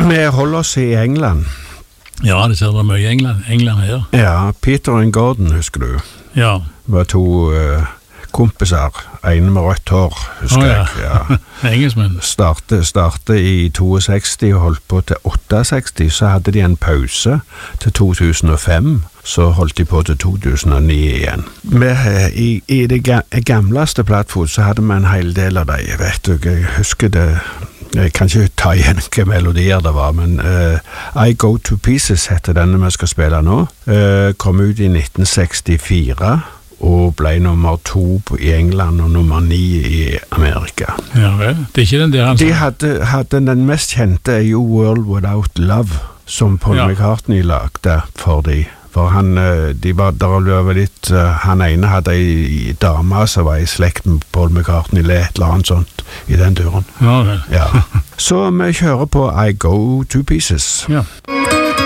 Vi holder oss i England. Ja, det ser det mye England her. Ja, Peter og Gordon, husker du? Ja. Var to kompiser, en med rødt hår, husker jeg. Ja. Engelskmenn. Starte i 62 og holdt på til 68, så hadde de en pause til 2005, så holdt de på til 2009 igjen. I det gamleste Plattfoot så hadde vi en hel del av dem, vet du, jeg husker det. Jeg kan ikke ta igjen hvilke melodier det var, men I Go To Pieces heter denne vi skal spille nå. Kom ut i 1964 og ble nummer 2 i England og nummer 9 i Amerika. Ja vel, det er ikke den der han De hadde den mest kjente You World Without Love, som Paul McCartney lagde for de. For han ene hadde en dame som var i slekt med Paul McCartney, eller et eller annet sånt i den turen. Ja vel. Ja. Så vi kjører på I Go To Pieces. Ja.